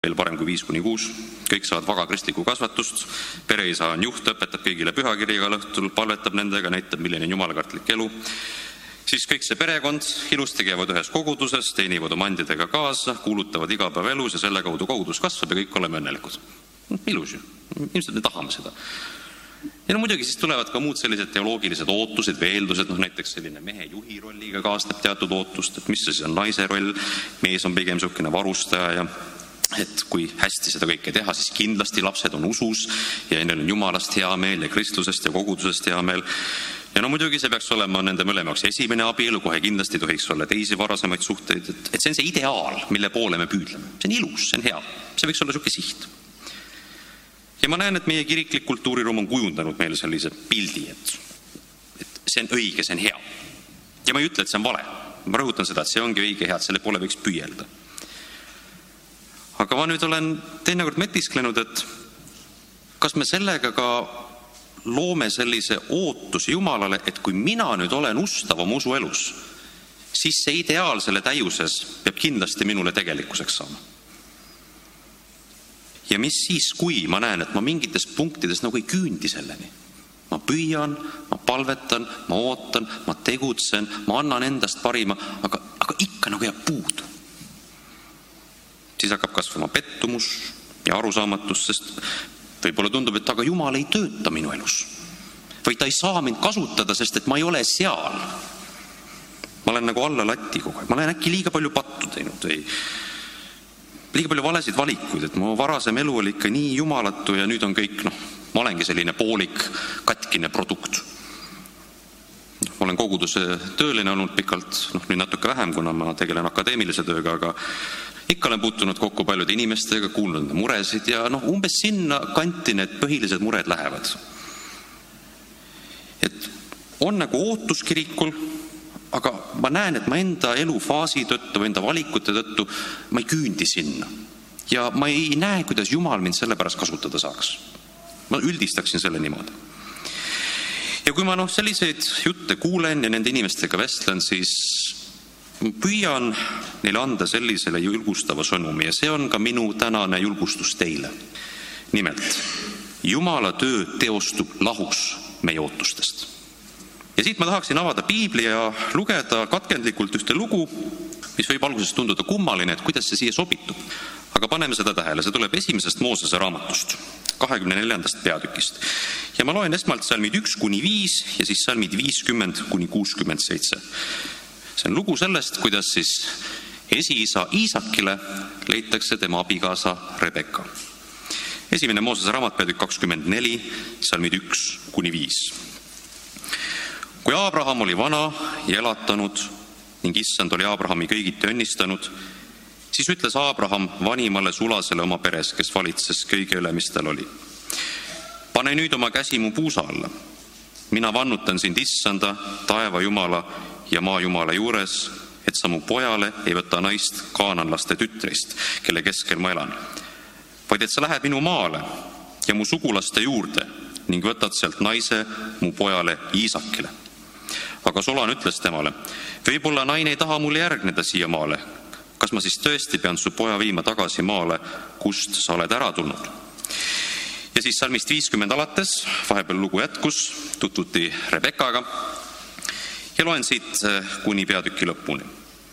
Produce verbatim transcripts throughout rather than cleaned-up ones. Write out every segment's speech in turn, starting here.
veel parem kui viis kuni kuus, kõik saavad vaga kristlikku kasvatust, pereisa on juht, õpetab kõigile pühakirjaga õhtul, palvetab nendega, näitab, milline on jumalakartlik elu. Siis kõik see perekond ilusti käivad ühes koguduses, teenivad oma andidega kaasa, kuulutavad igapäevaelus ja selle kaudu kogudus kasvab ja kõik oleme õnnelikud. Ilus ju, ilmselt me tahame seda. Ja no muidugi siis tulevad ka muud sellised teoloogilised ootused, veeldused, noh näiteks selline mehe juhi rolliga kaasneb teatud ootust, et mis see siis on naise roll, mees on pigem niisugune varustaja ja et kui hästi seda kõike teha, siis kindlasti lapsed on usus ja neil on Jumalast hea meel ja Kristlusest ja kogudusest hea meel. Ja no muidugi see peaks olema nende mõlemaks esimene abielu, kohe kindlasti tohiks olla teisi varasemaid suhteid, et, et see on see ideaal, mille poole me püüdleme. See on ilus, see on hea, see võiks olla niisugune siht. Ja ma näen, et meie kiriklik kultuuriruum on kujundanud meile sellise pildi, et, et see on õige, see on hea. Ja ma ei ütle, et see on vale. Ma rõhutan seda, et see ongi õige hea, et selle poole võiks püüelda. Aga ma nüüd olen teinekord metisklenud, et kas me sellega ka loome sellise ootuse Jumalale, et kui mina nüüd olen ustav oma usuelus, siis see ideaal selle täiuses peab kindlasti minule tegelikkuseks saama. Ja mis siis, kui ma näen, et ma mingites punktides nagu ei küündi selleni? Ma püüan, ma palvetan, ma ootan, ma tegutsen, ma annan endast parima, aga, aga ikka nagu jääb puudu. Siis hakkab kasvama pettumus ja arusaamatus, sest võib-olla tundub, et aga Jumal ei tööta minu elus. Või ta ei saa mind kasutada, sest et ma ei ole seal. Ma olen nagu alla latti kogu aeg. Ma olen äkki liiga palju pattu teinud või liiga palju valesid valikuid, et mu varasem elu oli ikka nii jumalatu ja nüüd on kõik, noh, ma olengi selline poolik, katkine produkt. Ma olen koguduse tööline olnud pikalt, noh, nüüd natuke vähem, kuna ma tegelen akadeemilise tööga, aga ikka olen puutunud kokku paljude inimestega, kuulnud nende muresid ja noh, umbes sinna kanti need põhilised mured lähevad. Et on nagu ootus kirikul, aga ma näen, et ma enda elufaasi tõttu, enda valikute tõttu, ma ei küündi sinna. Ja ma ei näe, kuidas Jumal mind selle pärast kasutada saaks. Ma üldistaksin selle niimoodi. Ja kui ma noh, selliseid jutte kuulen ja nende inimestega vestlen, siis püüan neile anda sellisele julgustava sõnumi ja see on ka minu tänane julgustus teile. Nimelt, Jumala töö teostub lahus meie ootustest. Ja siit ma tahaksin avada piibli ja lugeda katkendlikult ühte lugu, mis võib alguses tunduda kummaline, et kuidas see siia sobitub. Aga paneme seda tähele, see tuleb esimesest Moosese raamatust, kahekümne neljandast peatükist. Ja ma loen esmalt salmid üks kuni viis ja siis salmid viiskümmend kuni kuuskümmend seitse. See on lugu sellest, kuidas siis esiisa Iisakile leitakse tema abikaasa Rebekka. Esimene Moosese raamat peatükk kakskümmend neli, salmid üks kuni viis. Kui Abraham oli vana ja elatanud ning issand oli Abrahami kõigiti õnnistanud, siis ütles Abraham vanimale sulasele oma peres, kes valitses kõige üle, mis tal oli. Pane nüüd oma käsi mu puusa alla. Mina vannutan sind issanda, taeva Jumala ja maa Jumala juures, et sa mu pojale ei võta naist kaananlaste tütrist, kelle keskel ma elan, vaid et sa lähed minu maale ja mu sugulaste juurde ning võtad sealt naise mu pojale Iisakile. Aga Solan ütles temale, võib-olla naine ei taha mulle järgneda siia maale. Kas ma siis tõesti pean su poja viima tagasi maale, kust sa oled ära tulnud? Ja siis salmist viiskümmend alates, vahepeal lugu jätkus, tutvuti Rebekkaga ja loen siit kuni peatüki lõpuni.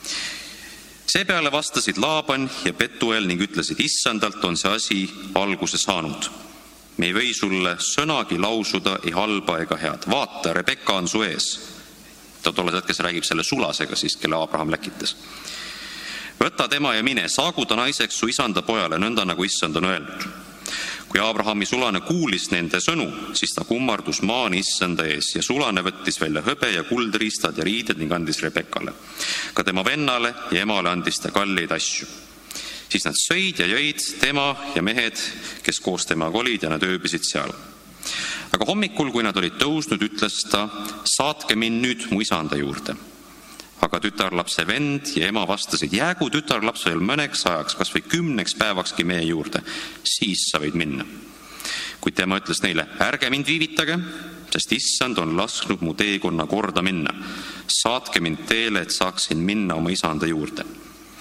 Seepeale vastasid Laaban ja Betuel ning ütlesid, issandalt on see asi alguse saanud. Me ei või sulle sõnagi lausuda ei halba ega head. Vaata, Rebekka on su ees. Ta tolles hetkes räägib selle sulasega, siis, kelle Abraham läkitas. Võta tema ja mine, saagu ta naiseks su isanda pojale, nõnda nagu issand on öelnud. Kui Abrahami sulane kuulis nende sõnu, siis ta kummardus maani issanda ees ja sulane võttis välja hõbe ja kuldriistad ja riided ning andis Rebekkale. Ka tema vennale ja emale andis ta kalleid asju. Siis nad sõid ja jõid, tema ja mehed, kes koos temaga olid ja nad ööbisid seal. Aga hommikul, kui nad olid tõusnud, ütles ta, saatke mind nüüd mu isanda juurde. Aga tütarlapse vend ja ema vastasid, jäägu tütarlaps veel mõneks ajaks, kas või kümneks päevakski meie juurde, siis sa võid minna. Kuid tema ütles neile, ärge mind viivitage, sest issand on lasknud mu teekonna korda minna. Saatke mind teele, et saaksin minna oma isanda juurde.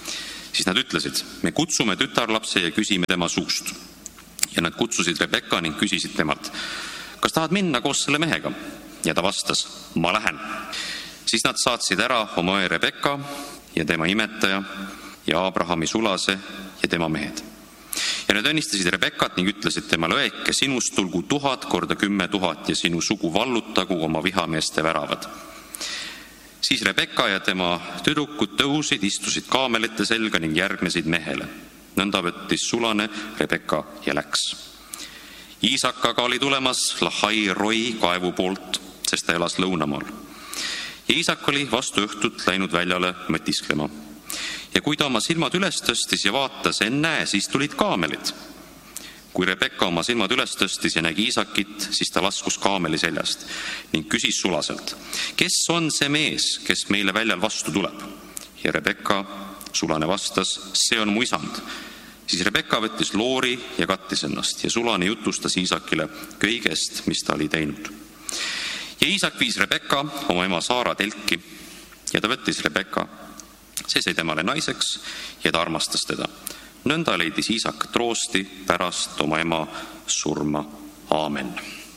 Siis nad ütlesid, me kutsume tütarlapse ja küsime tema suust. Ja nad kutsusid Rebekka ning küsisid temalt, kas tahad minna koos selle mehega? Ja ta vastas, ma lähen. Siis nad saatsid ära oma õe Rebekka ja tema imetaja ja Abrahami sulase ja tema mehed. Ja nad õnnistasid Rebekkat ning ütlesid temale, õeke, sinust tulgu tuhat korda kümme tuhat ja sinu sugu vallutagu oma vihameeste väravad. Siis Rebekka ja tema tüdrukud tõusid, istusid kaamelite selga ning järgnesid mehele. Nõnda võttis sulane Rebekka ja läks. Iisak aga oli tulemas Lahai Roi kaevu poolt, sest ta elas lõunamaal. Ja Iisak oli vastu õhtut läinud väljale mõtisklema. Ja kui ta oma silmad üles tõstis ja vaatas, ennäe, siis tulid kaamelid. Kui Rebekka oma silmad üles tõstis ja nägi Iisakit, siis ta laskus kaameli seljast ning küsis sulaselt, kes on see mees, kes meile väljal vastu tuleb? Ja Rebekka sulane vastas, see on mu isand. Siis Rebekka võttis loori ja kattis ennast ja sulane jutustas Iisakile kõigest, mis ta oli teinud. Ja Iisak viis Rebekka oma ema Saara telki ja ta võttis Rebekka. See sai temale naiseks ja ta armastas teda. Nõnda leidis Iisak troosti pärast oma ema surma. Aamen.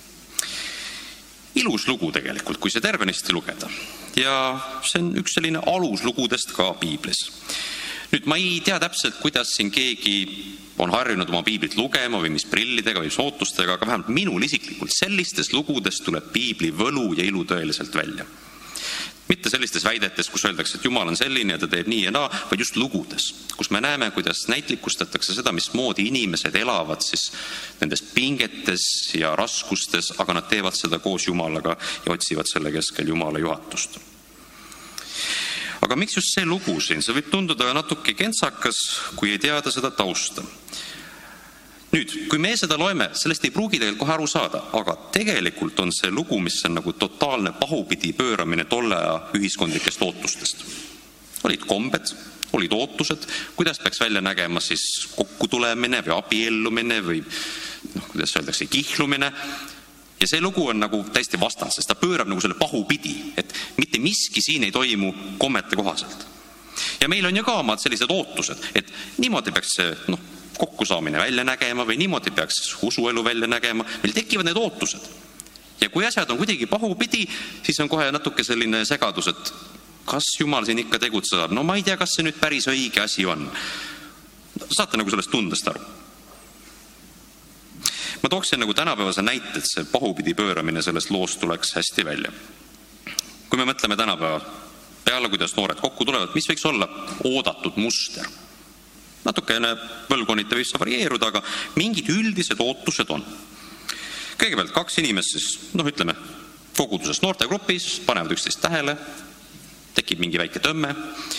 Ilus lugu tegelikult, kui see tervenisti lugeda. Ja see on üks selline aluslugudest ka piiblis. Nüüd ma ei tea täpselt, kuidas siin keegi on harjunud oma piiblit lugema või mis prillidega või mis ootustega, aga vähemalt minul isiklikult sellistes lugudes tuleb piibli võlu ja ilu tõeliselt välja. Mitte sellistes väidetes, kus öeldakse, et Jumal on selline ja ta teeb nii ja naa, vaid just lugudes, kus me näeme, kuidas näitlikustatakse seda, mis moodi inimesed elavad siis nendes pingetes ja raskustes, aga nad teevad seda koos Jumalaga ja otsivad selle keskel Jumala juhatust. Aga miks just see lugu siin? See võib tunduda natuke kentsakas, kui ei teada seda tausta. Nüüd, kui me seda loeme, sellest ei pruugi tegelikult kohe aru saada, aga tegelikult on see lugu, mis on nagu totaalne pahupidi pööramine tolle aja ühiskondlikest ootustest. Olid kombed, olid ootused, kuidas peaks välja nägema siis kokkutulemine või abiellumine või noh, kuidas öeldakse, kihlumine. Ja see lugu on nagu täiesti vastas, sest ta pöörab nagu selle pahupidi, et mitte miski siin ei toimu kommete kohaselt. Ja meil on ju ka omad sellised ootused, et niimoodi peaks see noh, kokkusaamine välja nägema või niimoodi peaks usuelu välja nägema. Meil tekivad need ootused. Ja kui asjad on kuidagi pahupidi, siis on kohe natuke selline segadus, et kas Jumal siin ikka tegutseb? No ma ei tea, kas see nüüd päris õige asi on. Saate nagu sellest tundest aru. Ma tooksin nagu tänapäevase näite, et see pahupidi pööramine sellest loost tuleks hästi välja. Kui me mõtleme tänapäeva peale, kuidas noored kokku tulevad, mis võiks olla oodatud muster? Natukene põlvkonnite võib see varieeruda, aga mingid üldised ootused on. Kõigepealt kaks inimest siis, noh ütleme, koguduses noortegrupis, panevad üksteist tähele, tekib mingi väike tõmme,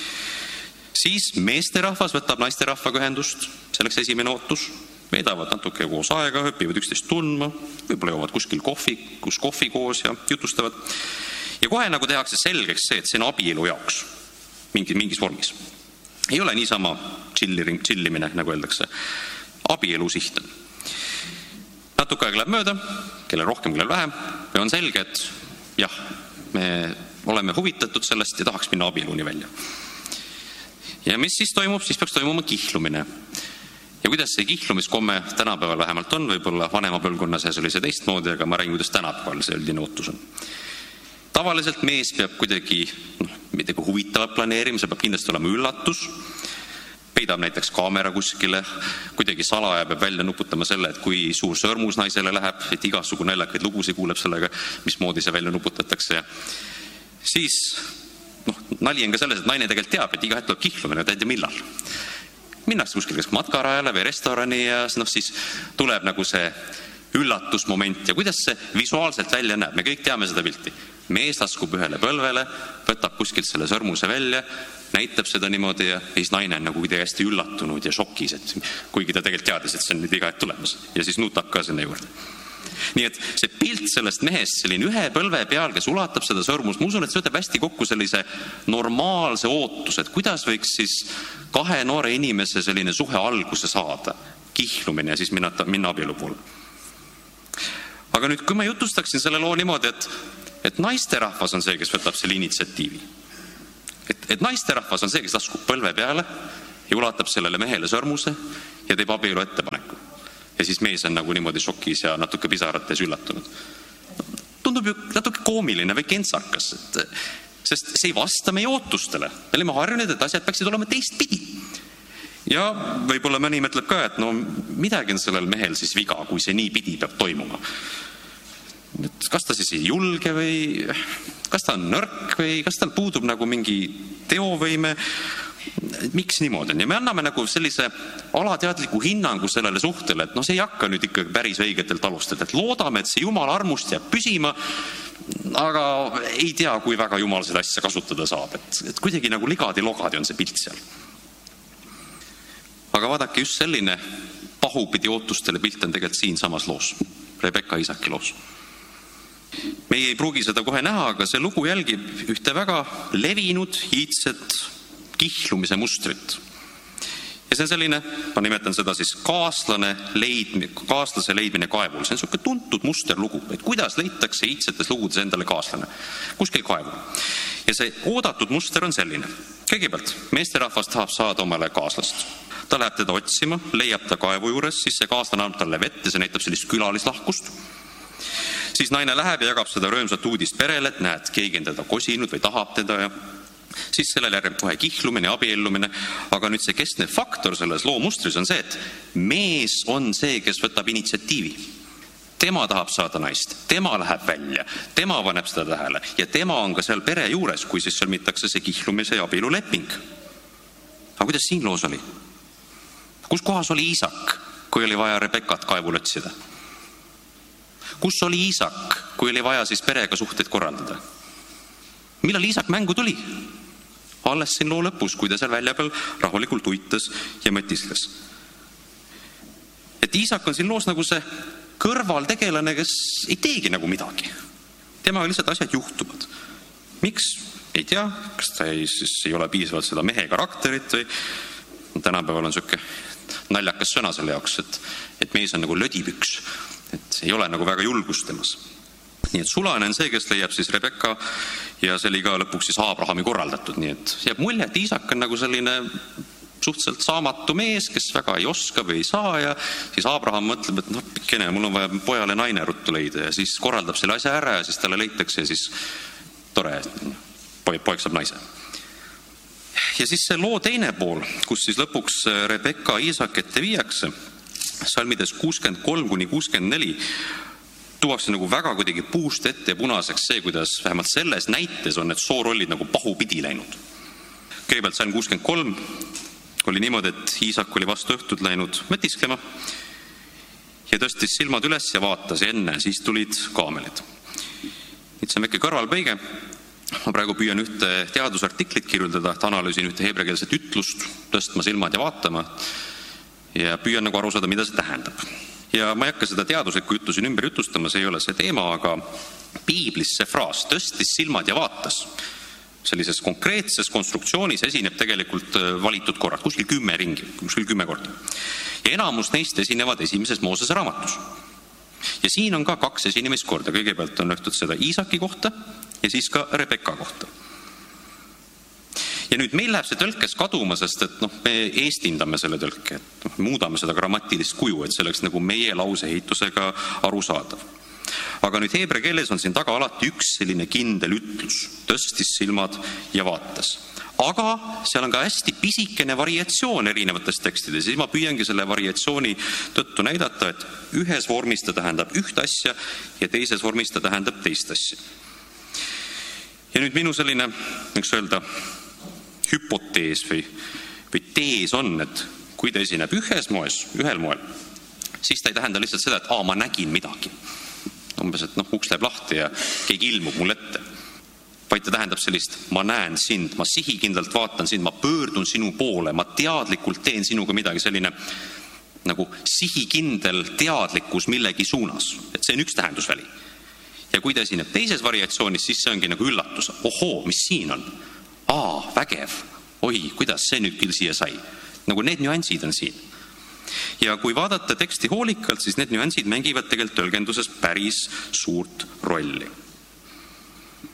siis meesterahvas võtab naisterahvaga ühendust, selleks esimene ootus, veedavad natuke koos aega, õpivad üksteist tundma, võib-olla joovad kuskil kohvi, kus kohvi koos ja jutustavad. Ja kohe nagu tehakse selgeks see, et see on abielu jaoks mingi, mingis vormis. Ei ole niisama chilliring, chillimine, nagu öeldakse. Abielu siht on. Natuke aeg läheb mööda, kelle rohkem, kelle vähem, ja on selge, et jah, me oleme huvitatud sellest ja tahaks minna abieluni välja. Ja mis siis toimub? Siis peaks toimuma kihlumine. Ja kuidas see kihlumiskomme tänapäeval vähemalt on, võib-olla vanema põlvkonna sees oli see teistmoodi, aga ma räägin, kuidas tänapäeval see üldine ootus on. Tavaliselt mees peab kuidagi noh, midagi huvitavat planeerima, see peab kindlasti olema üllatus, peidab näiteks kaamera kuskile, kuidagi salaja peab välja nuputama selle, et kui suur sõrmus naisele läheb, et igasugu näljakaid lugusid kuuleb sellega, mismoodi see välja nuputatakse. Ja siis noh, nali on ka selles, et naine tegelikult teab, et iga hetk tuleb kihlumine, ta ei tea millal. Minnakse kuskil kas matkarajale või restorani ja no, siis tuleb nagu see üllatusmoment ja kuidas see visuaalselt välja näeb. Me kõik teame seda pilti. Mees laskub ühele põlvele, võtab kuskilt selle sõrmuse välja, näitab seda niimoodi ja siis naine on nagu kuidagi hästi üllatunud ja šokis, et kuigi ta tegelikult teadis, et see on nüüd iga hetk tulemas ja siis nutab ka sinna juurde. Nii et see pilt sellest mehest selline ühe põlve peal, kes ulatab seda sõrmust, ma usun, et see võtab hästi kokku sellise normaalse ootus, et kuidas võiks siis kahe noore inimese selline suhe alguse saada, kihlumine ja siis minna, minna abielu poole. Aga nüüd, kui ma jutustaksin selle loo niimoodi, et, et naisterahvas on see, kes võtab selle initsiatiivi. Et, et naisterahvas on see, kes laskub põlve peale ja ulatab sellele mehele sõrmuse ja teeb abielu ettepaneku. Ja siis mees on nagu niimoodi šokis ja natuke pisarates üllatunud. Tundub ju natuke koomiline või kentsakas, et, sest see ei vasta meie ootustele. Me oleme harjunud, et asjad peaksid olema teistpidi. Ja võib-olla mõni mõtleb ka, et no midagi on sellel mehel siis viga, kui see nii pidi peab toimuma. Kas ta siis ei julge või kas ta on nõrk või kas tal puudub nagu mingi teovõime, miks niimoodi on. Ja me anname nagu sellise alateadliku hinnangu sellele suhtele, et no see ei hakka nüüd ikka päris õigetelt alustelt, et loodame, et see Jumala armust jääb püsima, aga ei tea, kui väga Jumal seda asja kasutada saab, et, et kuidagi nagu ligadi-logadi on see pilt seal. Aga vaadake, just selline pahupidi ootustele pilt on tegelikult siin samas loos, Rebekka Iisaki loos. Meie ei pruugi seda kohe näha, aga see lugu jälgib ühte väga levinud iidset kihlumise mustrit. Ja see on selline, ma nimetan seda siis kaaslane leidmine, kaaslase leidmine kaevul. See on selline tuntud musterlugu, et kuidas leitakse iidsetes lugudes endale kaaslane kuskil kaevul. Ja see oodatud muster on selline. Kõigepealt, meesterahvas tahab saada omale kaaslast. Ta läheb teda otsima, leiab ta kaevu juures, siis see kaaslane annab talle vett ja see näitab sellist külalislahkust. Siis naine läheb ja jagab seda röömsat uudist perele, et näed, keegi on teda kosinud või tahab teda ja siis sellele järgib kohe kihlumine ja abiellumine. Aga nüüd see keskne faktor selles loomustris on see, et mees on see, kes võtab initsiatiivi. Tema tahab saada naist, tema läheb välja, tema paneb seda tähele ja tema on ka seal pere juures, kui siis sõlmitakse see kihlumise ja abielu leping. Aga kuidas siin loos oli? Kus kohas oli Iisak, kui oli vaja Rebekkat kaevul otsida? Kus oli Iisak, kui oli vaja siis perega suhteid korraldada? Millal Iisak mängu tuli? Alles siin loo lõpus, kui ta seal välja peal rahulikult uitas ja mõtisles. Et Iisak on siin loos nagu see kõrvaltegelane, kes ei teegi nagu midagi. Tema lihtsalt asjad juhtuvad. Miks? Ei tea, kas ta ei, siis ei ole piisavalt seda mehe karakterit või tänapäeval on söke naljakas sõna selle jaoks, et, et mees on nagu lödipüks. Et ei ole nagu väga julgust temas. Nii et sulane on see, kes leiab siis Rebekka ja see oli ka lõpuks siis Aabrahami korraldatud. Nii et jääb mulje, et Iisak on nagu selline suhteliselt saamatu mees, kes väga ei oska või ei saa ja siis Aabraham mõtleb, et noh, pikkene, mul on vaja pojale naine ruttu leida ja siis korraldab selle asja ära ja siis talle leitakse ja siis tore, poeg saab naise. Ja siis see loo teine pool, kus siis lõpuks Rebekka Iisak ette viiakse, salmides kuuskümmend kolm kuni kuuskümmend neli tuuakse nagu väga kuidagi puust ette ja punaseks see, kuidas vähemalt selles näites on need soorollid nagu pahupidi läinud. Kõigepealt salm kuuskümmend kolm oli niimoodi, et Iisak oli vastu õhtut läinud mõtisklema ja tõstis silmad üles ja vaatas ja enne, siis tulid kaamelid. Nüüd see on väike kõrvalpõige. Ma praegu püüan ühte teadusartiklit kirjuldada, et analüüsin ühte heebreakeelset ütlust, tõstma silmad ja vaatama ja püüan nagu aru saada, mida see tähendab. Ja ma ei hakka seda teaduslikku juttu siin ümber jutustama, see ei ole see teema, aga piiblis see fraas tõstis silmad ja vaatas sellises konkreetses konstruktsioonis esineb tegelikult valitud korrad, kuskil kümme ringi, kuskil kümme korda. Ja enamus neist esinevad esimeses Moosese raamatus. Ja siin on ka kaks esinemiskorda, kõigepealt on nähtud seda Iisaki kohta ja siis ka Rebekka kohta. Ja nüüd meil läheb see tõlkes kaduma, sest et noh, me eestindame selle tõlke, et noh, muudame seda grammatilist kuju, et selleks nagu meie lauseehitusega aru saadav. Aga nüüd heebrea keeles on siin taga alati üks selline kindel ütlus, tõstis silmad ja vaatas. Aga seal on ka hästi pisikene variatsioon erinevates tekstides, siis ma püüangi selle variatsiooni tõttu näidata, et ühes vormis ta tähendab üht asja ja teises vormis ta tähendab teist asja. Ja nüüd minu selline, võiks öelda, hüpotees või, või tees on, et kui ta esineb ühes moes, ühel moel, siis ta ei tähenda lihtsalt seda, et aa, ma nägin midagi. Umbes, et noh, uks läheb lahti ja keegi ilmub mul ette. Vaid ta tähendab sellist, ma näen sind, ma sihikindlalt vaatan sind, ma pöördun sinu poole, ma teadlikult teen sinuga midagi, selline nagu sihikindel teadlikkus millegi suunas. Et see on üks tähendusväli. Ja kui ta esineb teises variatsioonis, siis see ongi nagu üllatus. Ohoo, mis siin on? Aa, vägev. Oi, kuidas see nüüd küll siia sai? Nagu need nüansid on siin. Ja kui vaadata teksti hoolikalt, siis need nüansid mängivad tegelikult tõlgenduses päris suurt rolli.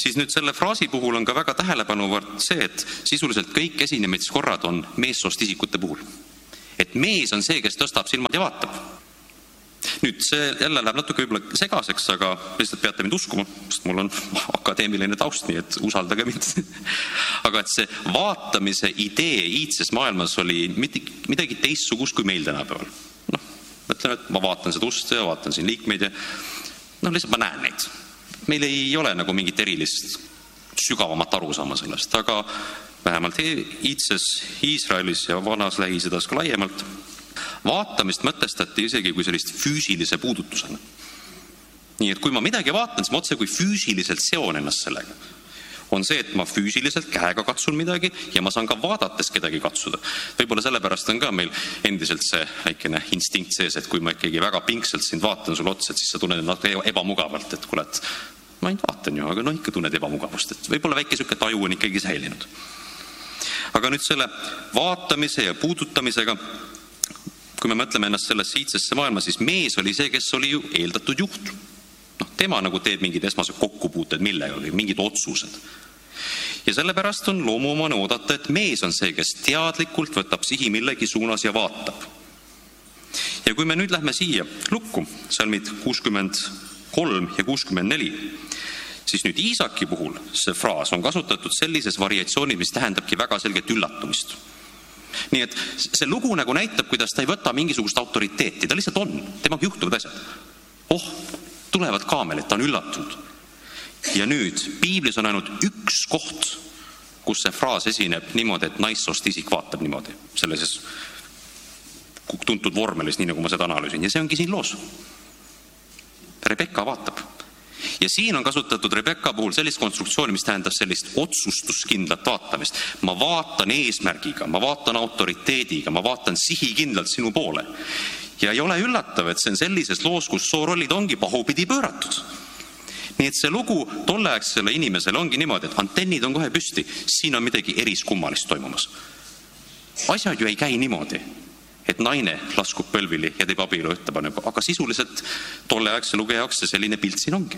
siis nüüd selle fraasi puhul on ka väga tähelepanuväärt see, et sisuliselt kõik esinemiskorrad on meessoost isikute puhul. Et mees on see, kes tõstab silmad ja vaatab. Nüüd see jälle läheb natuke võib-olla segaseks, aga lihtsalt peate mind uskuma, sest mul on akadeemiline taust, nii et usaldage mind. Aga et see vaatamise idee iidses maailmas oli midagi teistsugust kui meil tänapäeval. Noh, mõtlen, et ma vaatan seda ust ja vaatan siin liikmeid ja noh, lihtsalt ma näen neid. Meil ei ole nagu mingit erilist sügavamat arusaama sellest, aga vähemalt iidses Iisraelis ja vanas Lähis-Idas ka laiemalt vaatamist mõtestati isegi kui sellist füüsilise puudutusena. Nii et kui ma midagi vaatan, siis ma otse kui füüsiliselt seon ennast sellega. On see, et ma füüsiliselt käega katsun midagi ja ma saan ka vaadates kedagi katsuda. Võib-olla sellepärast on ka meil endiselt see väikene instinkt sees, et kui ma ikkagi väga pinkselt sind vaatan sul otsa, siis sa tunned natuke ebamugavalt, et kuule, et ma ainult vaatan ju, aga no ikka tunned ebamugavust, et võib-olla väike süke taju on ikkagi säilinud. Aga nüüd selle vaatamise ja puudutamisega, kui me mõtleme ennast sellest iidsesse maailma, siis mees oli see, kes oli ju eeldatud juht. No, tema nagu teeb mingid esmased kokkupuuted millega, mingid otsused. Ja sellepärast on loomuomane oodata, et mees on see, kes teadlikult võtab sihi millegi suunas ja vaatab. Ja kui me nüüd lähme siia lukku, salmid kuuskümmend kolm ja kuuskümmend neli, siis nüüd Iisaki puhul see fraas on kasutatud sellises variatsioonid, mis tähendabki väga selget üllatumist. Nii et see lugu nagu näitab, kuidas ta ei võta mingisugust autoriteeti, ta lihtsalt on, temaga juhtuvad asjad. Oh, tulevad kaamelid, ta on üllatunud. Ja nüüd piiblis on ainult üks koht, kus see fraas esineb niimoodi, et naissoost isik vaatab niimoodi, sellises tuntud vormelis, nii nagu ma seda analüüsin. Ja see ongi siin loos. Rebekka vaatab. Ja siin on kasutatud Rebekka puhul sellist konstruktsiooni, mis tähendab sellist otsustuskindlat vaatamist. Ma vaatan eesmärgiga, ma vaatan autoriteediga, ma vaatan sihikindlalt sinu poole. Ja ei ole üllatav, et see on sellises loos, kus soorollid ongi pahupidi pööratud. Nii et see lugu tolleaegsele inimesele ongi niimoodi, et antennid on kohe püsti, siin on midagi eriskummalist toimumas. Asjad ju ei käi niimoodi, et naine laskub põlvili ja teeb abielu ettepaneku, aga sisuliselt tolleaegse lugeja jaoks see selline pilt siin ongi.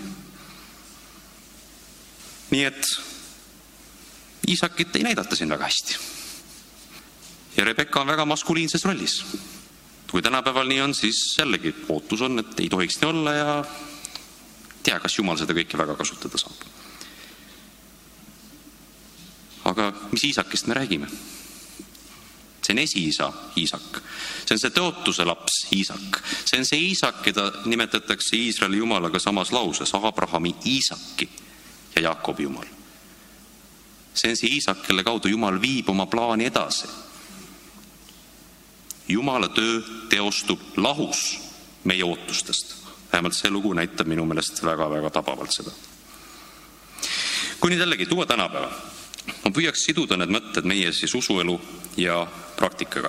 Nii et Iisakit ei näidata siin väga hästi. Ja Rebekka on väga maskuliinses rollis. Kui tänapäeval nii on, siis jällegi ootus on, et ei tohiks nii olla ja tea, kas Jumal seda kõike väga kasutada saab. Aga mis Iisakist me räägime? See on esiisa Iisak. See on see tõotuse laps Iisak. See on see Iisak, keda nimetatakse Iisraeli Jumalaga samas lauses, Abrahami Iisaki ja Jaakobi Jumal. See on see Iisak, kelle kaudu Jumal viib oma plaani edasi. Jumala töö teostub lahus meie ootustest. Vähemalt see lugu näitab minu meelest väga-väga tabavalt seda. Kui nüüd jällegi tuua tänapäeva, ma püüaks siduda need mõtted meie siis usuelu ja praktikaga.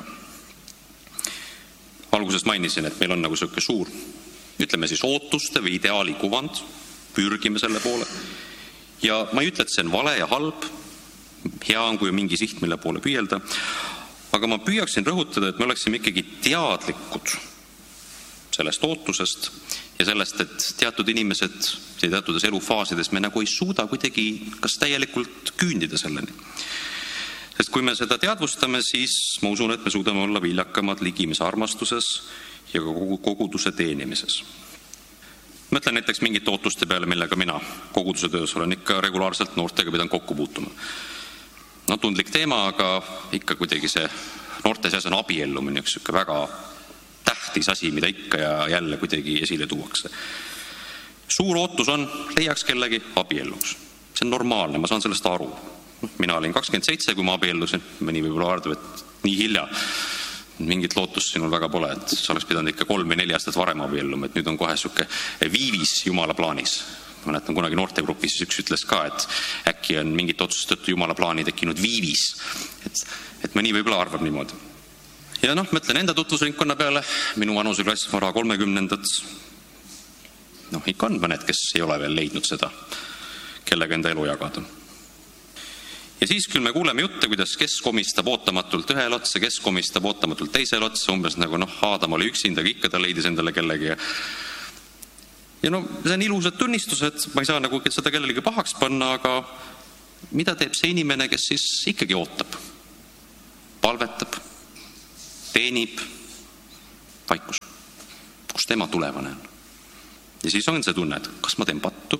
Alguses mainisin, et meil on nagu selline suur, ütleme siis ootuste või ideaali kuvand, pürgime selle poole. Ja ma ei ütle, et see on vale ja halb, hea on kui mingi siht, mille poole püüelda, aga ma püüaksin rõhutada, et me oleksime ikkagi teadlikud sellest ootusest ja sellest, et teatud inimesed teatud elufaasides me nagu ei suuda kuidagi kas täielikult küündida selleni. Sest kui me seda teadvustame, siis ma usun, et me suudame olla viljakamad ligimise armastuses ja ka koguduse teenimises. Mõtlen näiteks mingite ootuste peale, millega mina koguduse töös olen ikka regulaarselt noortega pidan kokku puutuma. No tundlik teema, aga ikka kuidagi see noorte seas on abiellumine, üks väga tähtis asi, mida ikka ja jälle kuidagi esile tuuakse. Suur ootus on, leiaks kellegi abielluks. See on normaalne, ma saan sellest aru. Mina olin kakskümmend seitse, kui ma abiellusin. Mõni võib-olla arvab, et nii hilja mingit lootust sinul väga pole, et sa oleks pidanud ikka kolm või neli aastat varem abielluma, et nüüd on kohe suke viivis Jumala plaanis. Ma mäletan kunagi noortegrupis, üks ütles ka, et äkki on mingit otsust tõttu Jumala plaani tekkinud viivis. Et, et mõni võib-olla arvab niimoodi. Ja noh, mõtlen enda tutvusringkonna peale, minu vanuseklass vara kolmekümnendad. Noh, ikka on mõned, kes ei ole veel leidnud seda, kellega enda elu jagada. Ja siis küll me kuuleme jutte, kuidas kes komistab ootamatult ühel otsa, kes komistab ootamatult teisel otsa, umbes nagu noh, Aadam oli üksinda, aga ikka ta leidis endale kellegi. Ja no, see on ilusad tunnistused, ma ei saa nagu seda kellelegi pahaks panna, aga mida teeb see inimene, kes siis ikkagi ootab? Palvetab, teenib, vaikus. Kus tema tulevane on? Ja siis on see tunne, et kas ma teen pattu?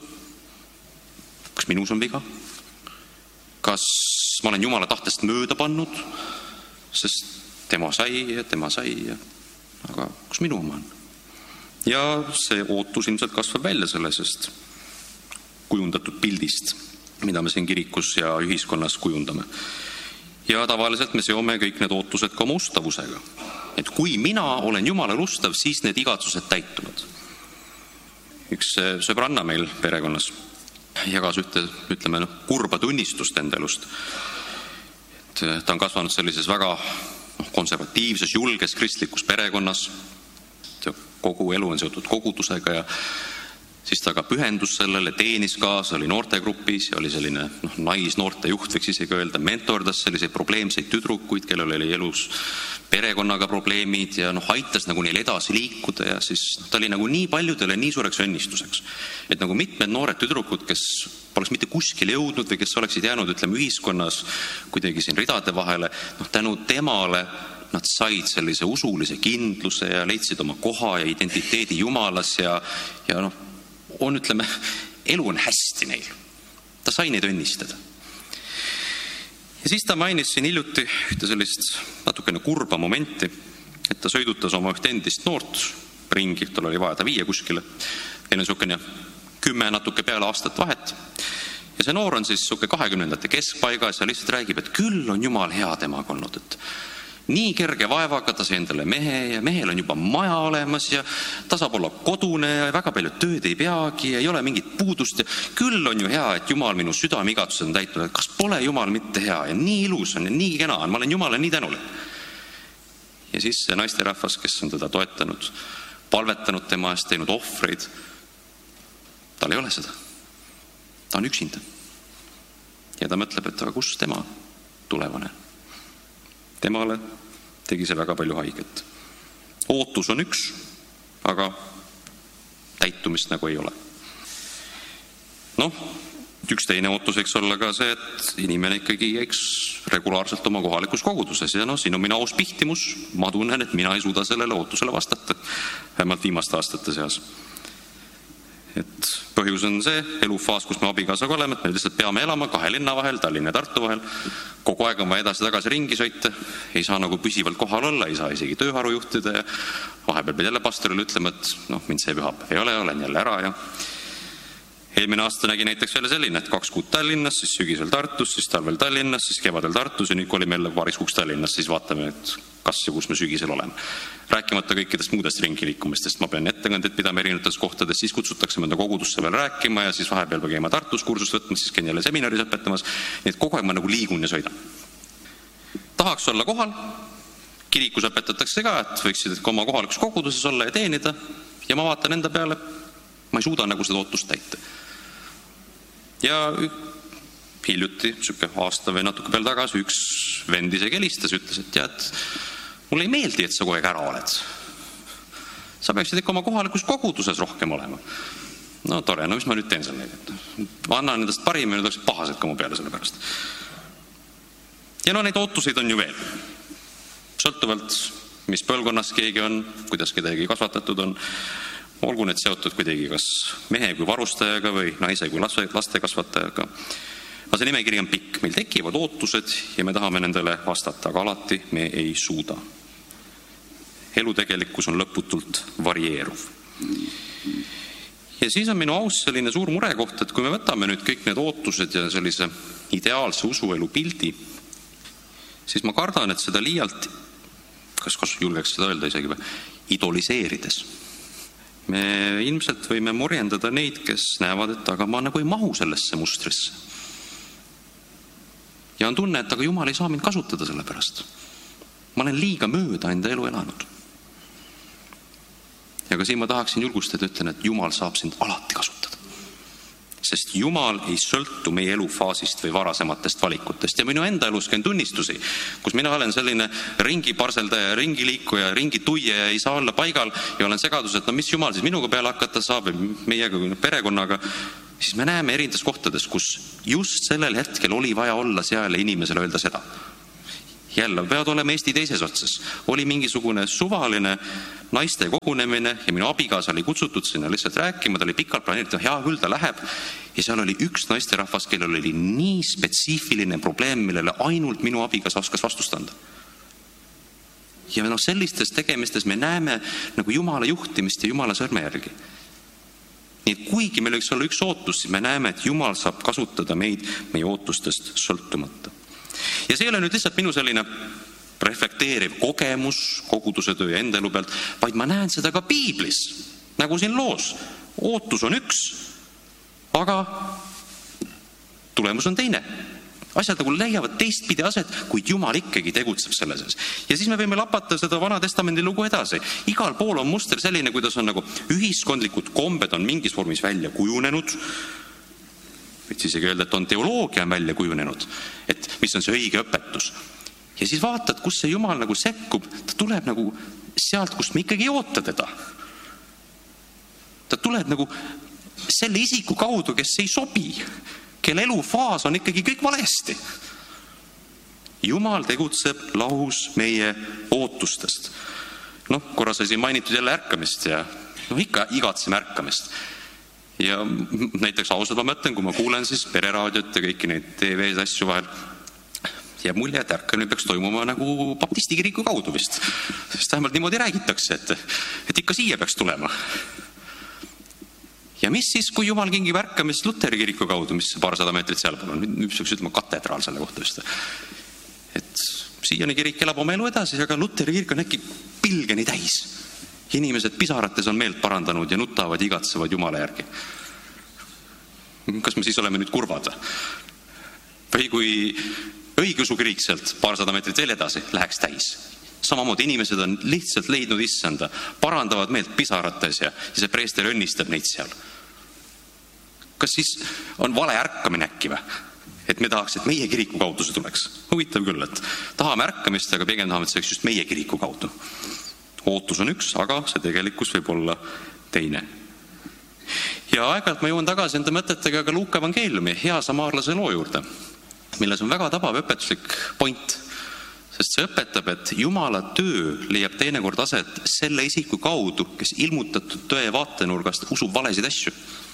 Kas minus on viga? Kas ma olen Jumala tahtest mööda pannud? Sest tema sai ja tema sai ja... aga kus minu oma on? Ja see ootus ilmselt kasvab välja selle, sest kujundatud pildist, mida me siin kirikus ja ühiskonnas kujundame. Ja tavaliselt me seome kõik need ootused ka oma ustavusega. Et kui mina olen Jumalale ustav, siis need igatsused täituvad. Üks sõbranna meil perekonnas jagas ühte, ütleme, no, kurba tunnistust enda elust. Et ta on kasvanud sellises väga no, konservatiivses, julges kristlikus perekonnas. Kogu elu on seotud kogudusega ja siis ta ka pühendus sellele, teenis kaasa, oli noortegrupis ja oli selline no, naisnoorte juht, võiks isegi öelda, mentordas selliseid probleemseid tüdrukuid, kellel oli elus perekonnaga probleemid ja noh, aitas nagu neil edasi liikuda ja siis no, ta oli nagu nii paljudele nii suureks õnnistuseks. Et nagu mitmed noored tüdrukud, kes poleks mitte kuskil jõudnud või kes oleksid jäänud, ütleme, ühiskonnas kuidagi siin ridade vahele, noh, tänu temale nad said sellise usulise kindluse ja leidsid oma koha ja identiteedi Jumalas ja, ja noh, on, ütleme, elu on hästi neil. Ta sai neid õnnistada. Ja siis ta mainis siin hiljuti ühte sellist natukene kurba momenti, et ta sõidutas oma ühte endist noort ringi, tal oli vaja ta viia kuskile. Neil on niisugune kümme natuke peale aastat vahet. Ja see noor on siis niisugune kahekümnendate keskpaigas ja lihtsalt räägib, et küll on Jumal hea temaga olnud, et nii kerge vaevaga ta sai endale mehe ja mehel on juba maja olemas ja ta saab olla kodune ja väga palju tööd ei peagi ja ei ole mingit puudust ja küll on ju hea, et Jumal minu südameigatsused on täitnud, et kas pole Jumal mitte hea ja nii ilus on ja nii kena on, ma olen Jumala nii tänulik. Ja siis see naisterahvas, kes on teda toetanud, palvetanud tema eest, teinud ohvreid, tal ei ole seda. Ta on üksinda. Ja ta mõtleb, et aga kus tema tulevane? Temale tegi see väga palju haiget. Ootus on üks, aga täitumist nagu ei ole. Noh, üks teine ootus võiks olla ka see, et inimene ikkagi jäiks regulaarselt oma kohalikus koguduses ja noh, siin on minu aus pihtimus, ma tunnen, et mina ei suuda sellele ootusele vastata, vähemalt viimaste aastate seas. Et põhjus on see elufaas, kus me abikaasaga oleme, et me lihtsalt peame elama kahe linna vahel, Tallinna ja Tartu vahel. Kogu aeg on vaja edasi-tagasi ringi sõita, ei saa nagu püsivalt kohal olla, ei saa isegi tööharu juhtida ja vahepeal pead jälle pastorile ütlema, et noh, mind see pühapäev ei ole, olen jälle ära ja eelmine aasta nägi näiteks jälle selline, et kaks kuud Tallinnas, siis sügisel Tartus, siis talvel Tallinnas, siis kevadel Tartus ja nüüd kui olime jälle paariks kuuks Tallinnas, siis vaatame, et kas ja kus me sügisel oleme. Rääkimata kõikidest muudest ringiliikumistest, ma pean ettekanded pidama erinevates kohtades, siis kutsutakse mõnda kogudusse veel rääkima ja siis vahepeal peab käima Tartus kursust võtma, siis käin jälle seminaris õpetamas, nii et kogu aeg ma nagu liigun ja sõidan. Tahaks olla kohal, kirikus õpetatakse ka, et võiksid oma kohalikus koguduses olla ja teenida ja ma vaatan enda peale, ma ei suuda nagu seda ootust täita. Ja hiljuti, siuke aasta või natuke peal tagasi, üks vend isegi helistas, ütles, et tead, mulle ei meeldi, et sa kogu aeg ära oled. Sa peaksid ikka oma kohalikus koguduses rohkem olema. No tore, no mis ma nüüd teen sellega? Ma annan endast parim ja nüüd oleks pahased ka mu peale selle pärast. Ja no neid ootuseid on ju veel. Sõltuvalt, mis põlvkonnas keegi on, kuidas kedagi kasvatatud on, olgu need seotud kuidagi kas mehe kui varustajaga või naise kui laste kasvatajaga. Aga see nimekiri on pikk. Meil tekivad ootused ja me tahame nendele vastata, aga alati me ei suuda. Elu tegelikkus on lõputult varieeruv. Ja siis on minu aus selline suur murekoht, et kui me võtame nüüd kõik need ootused ja sellise ideaalse usuelu pildi, siis ma kardan, et seda liialt, kas kas julgeks seda öelda isegi või, idoliseerides. Me ilmselt võime morjendada neid, kes näevad, et aga ma nagu ei mahu sellesse mustrisse. Ja on tunne, et aga Jumal ei saa mind kasutada selle pärast. Ma olen liiga mööda enda elu elanud. Ja ka siin ma tahaksin julgustada, ütlen, et Jumal saab sind alati kasutada. sest Jumal ei sõltu meie elufaasist või varasematest valikutest. Ja minu enda elus käin tunnistusi, kus mina olen selline ringiparseldaja, ringiliikuja, ringituie ja ei saa olla paigal ja olen segadus, et no mis Jumal siis minuga peale hakata saab või meiega perekonnaga, siis me näeme erinevates kohtades, kus just sellel hetkel oli vaja olla seal ja inimesele öelda seda. Jälle, peavad olema Eesti teises otsas. Oli mingisugune suvaline naiste kogunemine ja minu abigaas oli kutsutud sinna lihtsalt rääkima, ta oli pikalt planeeritud, hea küll, ta läheb. Ja seal oli üks naisterahvas, kellel oli nii spetsiifiline probleem, millele ainult minu abigaas oskas vastust anda. Ja no sellistes tegemistes me näeme nagu Jumala juhtimist ja Jumala sõrmejärgi. Nii et kuigi meil võiks olla üks ootus, siis me näeme, et Jumal saab kasutada meid meie ootustest sõltumata. Ja see ei ole nüüd lihtsalt minu selline reflekteeriv kogemus koguduse töö ja enda elu pealt, vaid ma näen seda ka Piiblis, nagu siin loos. Ootus on üks, aga tulemus on teine. Asjad nagu leiavad teistpidi aset, kuid Jumal ikkagi tegutseb selles. Ja siis me võime lapata seda Vana Testamendi lugu edasi. Igal pool on muster selline, kuidas on nagu ühiskondlikud kombed on mingis vormis välja kujunenud, võid isegi öelda, et on teoloogia välja kujunenud, et mis on see õige õpetus. Ja siis vaatad, kus see Jumal nagu sekkub, ta tuleb nagu sealt, kust me ikkagi ei oota teda. Ta tuleb nagu selle isiku kaudu, kes ei sobi, kelle elufaas on ikkagi kõik valesti. Jumal tegutseb lahus meie ootustest. Noh, korra sai siin mainitud jälle ärkamist ja no ikka igatseme ärkamist. Ja näiteks ausalt ma mõtlen, kui ma kuulen siis pereraadiot ja kõiki neid T V-s asju vahel, jääb mulje, et ärkamine peaks toimuma nagu baptisti kiriku kaudu vist. Sest vähemalt niimoodi räägitakse, et, et ikka siia peaks tulema. Ja mis siis, kui Jumal kingib ärkamist Luteri kiriku kaudu, mis paarsada meetrit seal on, nüüd peaks ütlema katedraal selle kohta vist. Et siiani kirik elab oma elu edasi, aga Luteri kirik on äkki pilgeni täis. Inimesed pisarates on meelt parandanud ja nutavad, igatsevad Jumala järgi. Kas me siis oleme nüüd kurvad? Või kui õigeusu kirik sealt paarsada meetrit veel edasi läheks täis. Samamoodi inimesed on lihtsalt leidnud issanda, parandavad meelt pisarates ja, ja see preester õnnistab neid seal. Kas siis on vale ärkamine äkki või? Et me tahaks, et meie kiriku kaudu see tuleks. Huvitav küll, et tahame ärkamist, aga pigem tahame, et see oleks just meie kiriku kaudu. Ootus on üks, aga see tegelikkus võib olla teine. Ja aeg-ajalt ma jõuan tagasi enda mõtetega ka Luuka evangeeliumi hea samaarlase loo juurde, milles on väga tabav õpetuslik point, sest see õpetab, et Jumala töö leiab teinekord aset selle isiku kaudu, kes ilmutatud tõe vaatenurgast usub valesid asju.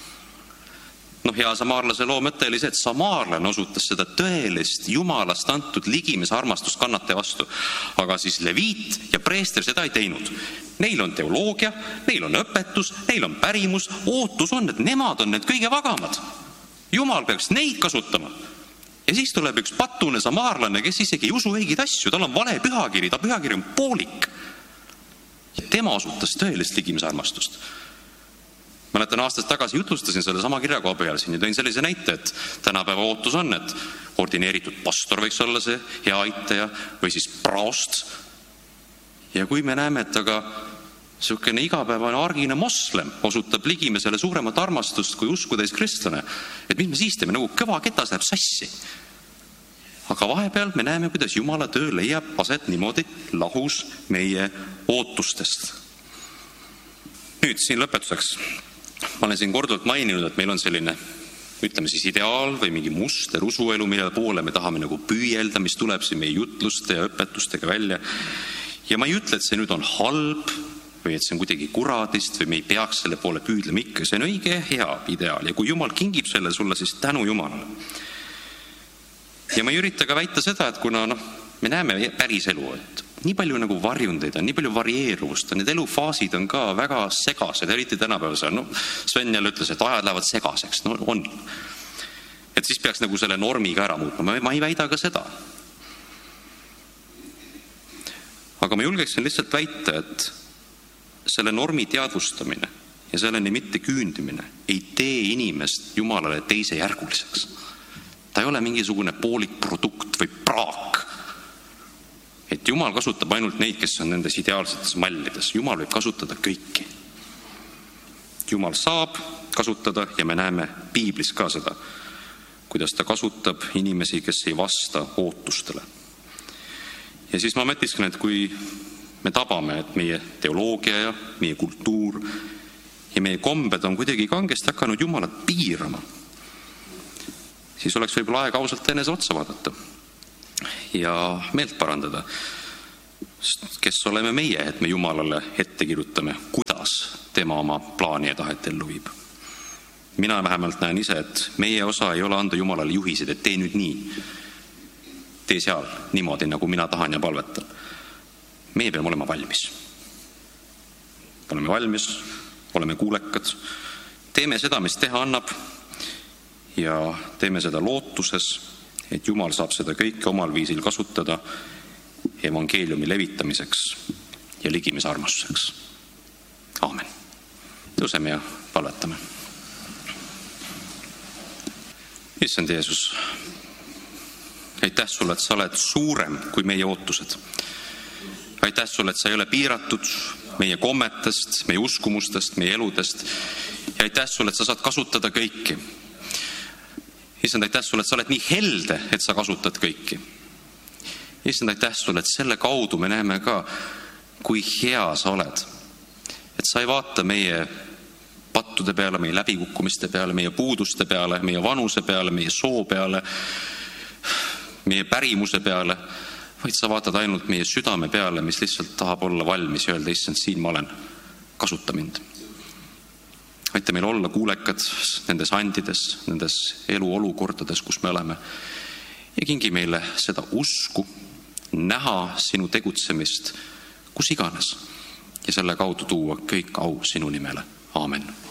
Noh, hea samaarlase loo mõte oli see, et samaarlane osutas seda tõelist Jumalast antud ligimise armastust kannataja vastu. Aga siis leviit ja preester seda ei teinud. Neil on teoloogia, neil on õpetus, neil on pärimus, ootus on, et nemad on need kõige vagamad. Jumal peaks neid kasutama. Ja siis tuleb üks patune samaarlane, kes isegi ei usu õigeid asju, tal on vale pühakiri, ta pühakiri on poolik. Ja tema osutas tõelist ligimise armastust. Mäletan aastast tagasi jutlustasin selle sama kirjakoha peal siin ja tõin sellise näite, et tänapäeva ootus on, et ordineeritud pastor võiks olla see hea aitaja või siis praost. Ja kui me näeme, et aga selline igapäevane argine moslem osutab ligimesele suuremat armastust kui uskudes kristlane, et mis me siis teeme, nagu kõva ketas läheb sassi. Aga vahepeal me näeme, kuidas Jumala töö leiab aset niimoodi lahus meie ootustest. Nüüd siin lõpetuseks. Ma olen siin korduvalt maininud, et meil on selline, ütleme siis ideaal või mingi muster usuelu, mille poole me tahame nagu püüelda, mis tuleb siin meie jutluste ja õpetustega välja. Ja ma ei ütle, et see nüüd on halb või et see on kuidagi kuradist või me ei peaks selle poole püüdlema ikka. See on õige ja hea ideaal ja kui Jumal kingib selle sulle, siis tänu Jumalale. Ja ma ei ürita ka väita seda, et kuna noh, me näeme päris elu, et nii palju nagu varjundeid on, nii palju varieeruvust, need elufaasid on ka väga segased, eriti tänapäevas. No, Sven jälle ütles, et ajad lähevad segaseks. No on. Et siis peaks nagu selle normi ka ära muutma. Ma ei väida ka seda. Aga ma julgeksin lihtsalt väita, et selle normi teadvustamine ja selleni mitte küündimine ei tee inimest Jumalale teise järguliseks. Ta ei ole mingisugune poolik produkt või praak. Et Jumal kasutab ainult neid, kes on nendes ideaalsetes mallides. Jumal võib kasutada kõiki. Jumal saab kasutada ja me näeme piiblis ka seda, kuidas ta kasutab inimesi, kes ei vasta ootustele. Ja siis ma mõtlisken, et kui me tabame, et meie teoloogia ja meie kultuur ja meie kombed on kuidagi kangesti hakanud Jumalat piirama, siis oleks võib-olla aeg ausalt enese otsa vaadata ja meelt parandada. Kes oleme meie, et me Jumalale ette kirjutame, kuidas tema oma plaani ja tahet ellu viib. Mina vähemalt näen ise, et meie osa ei ole anda Jumalale juhised, et tee nüüd nii, tee seal niimoodi, nagu mina tahan ja palvetan. Meie peame olema valmis. Oleme valmis, oleme kuulekad, teeme seda, mis teha annab ja teeme seda lootuses, et Jumal saab seda kõike omal viisil kasutada evangeeliumi levitamiseks ja ligimise armastuseks. Aamen. Tõuseme ja palvetame. Issand Jeesus, aitäh sulle, et sa oled suurem kui meie ootused. Aitäh sulle, et sa ei ole piiratud meie kommetest, meie uskumustest, meie eludest. Ja aitäh sulle, et sa saad kasutada kõiki. Issand, aitäh sulle, et sa oled nii helde, et sa kasutad kõiki. Issand, aitäh sulle, et selle kaudu me näeme ka, kui hea sa oled. Et sa ei vaata meie pattude peale, meie läbikukkumiste peale, meie puuduste peale, meie vanuse peale, meie soo peale, meie pärimuse peale, vaid sa vaatad ainult meie südame peale, mis lihtsalt tahab olla valmis ja öelda, issand, siin ma olen, kasuta mind. Aita meil olla kuulekad nendes andides, nendes eluolukordades, kus me oleme. Ja kingi meile seda usku, näha sinu tegutsemist, kus iganes. Ja selle kaudu tuua kõik au sinu nimele. Aamen.